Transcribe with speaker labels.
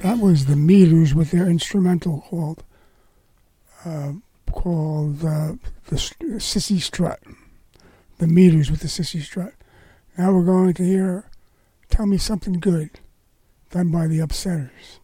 Speaker 1: That was the Meters with their instrumental called the Sissy Strut. The Meters with the Sissy Strut. Now we're going to hear Tell Me Something Good, done by the Upsetters.